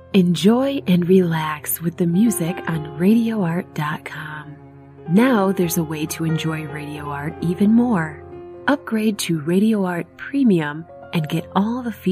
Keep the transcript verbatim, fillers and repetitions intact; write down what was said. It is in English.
Enjoy and relax with the music on radio art dot com. Now there's a way to enjoy Radio Art even more. Upgrade to Radio Art Premium and get all the features